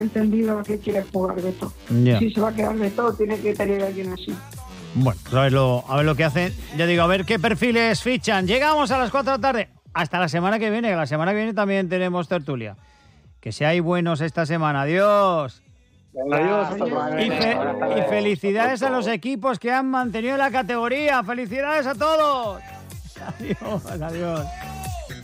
entendido a qué quiere jugar Beto. Ya. Si se va a quedar Beto, tiene que tener a alguien así. Bueno, pues a ver lo que hacen. Ya digo, a ver qué perfiles fichan. Llegamos a las 4 de la tarde. Hasta la semana que viene. La semana que viene también tenemos tertulia. Que seáis buenos esta semana. Adiós. Adiós. Y felicidades a los equipos que han mantenido la categoría. ¡Felicidades a todos! Adiós, adiós.